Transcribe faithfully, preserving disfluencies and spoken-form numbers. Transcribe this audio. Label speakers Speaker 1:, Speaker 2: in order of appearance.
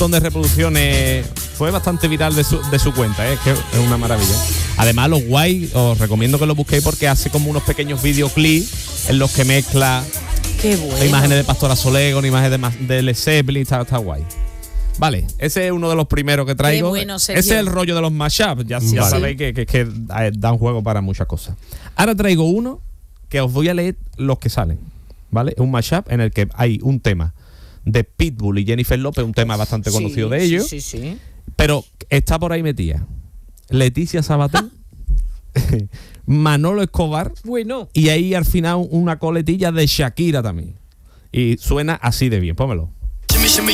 Speaker 1: de reproducciones, fue bastante viral de su, de su cuenta, ¿eh? Es que es una maravilla. Además, lo guay, os recomiendo que lo busquéis porque hace como unos pequeños videoclips en los que mezcla
Speaker 2: Qué bueno.
Speaker 1: imágenes de Pastora Soler con imágenes de, de Led Zeppelin, está, está guay. Vale, ese es uno de los primeros que traigo.
Speaker 2: Qué bueno, Sergio.
Speaker 1: Ese es el rollo de los mashups, ya, ya
Speaker 3: Vale.
Speaker 1: sabéis que, que, que dan juego para muchas cosas. Ahora traigo uno que os voy a leer los que salen, ¿vale? Un mashup en el que hay un tema de Pitbull y Jennifer López, un tema bastante
Speaker 2: Sí,
Speaker 1: conocido de
Speaker 2: sí,
Speaker 1: ellos,
Speaker 2: Sí, sí.
Speaker 1: pero está por ahí metida Leticia Sabater, Manolo Escobar,
Speaker 2: Bueno.
Speaker 1: y ahí al final una coletilla de Shakira también. Y suena así de bien, pónmelo.